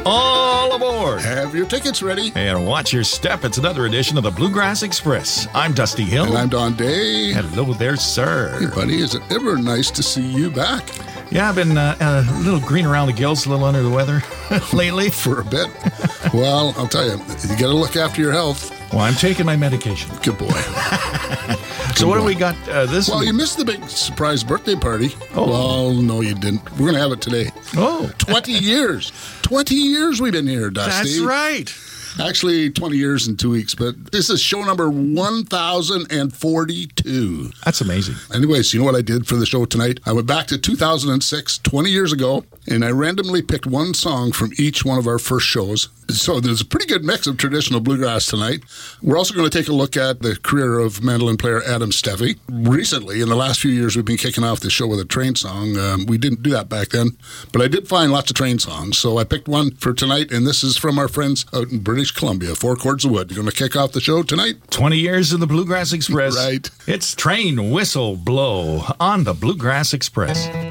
All aboard! Have your tickets ready. And watch your step. It's another edition of the Bluegrass Express. I'm Dusty Hill. And I'm Don Day. Hello there, sir. Hey, buddy. Is it ever nice to see you back? Yeah, I've been a little green around the gills, a little under the weather lately. For a bit. Well, I'll tell you, you got to look after your health. Well, I'm taking my medication. Good boy. So what do we got this Well, week? you missed the big surprise birthday party. Oh. Well, no, you didn't. We're going to have it today. Oh. 20 years. 20 years we've been here, Dusty. That's right. Actually, 20 years and 2 weeks, but this is show number 1042. That's amazing. Anyways, you know what I did for the show tonight? I went back to 2006, 20 years ago, and I randomly picked one song from each one of our first shows. So there's a pretty good mix of traditional bluegrass tonight. We're also going to take a look at the career of mandolin player Adam Steffi. Recently, in the last few years, we've been kicking off the show with a train song. We didn't do that back then, but I did find lots of train songs. So I picked one for tonight, and this is from our friends out in British Columbia, Four Chords of Wood. You're going to kick off the show tonight? 20 years of the Bluegrass Express. Right. It's Train Whistle Blow on the Bluegrass Express.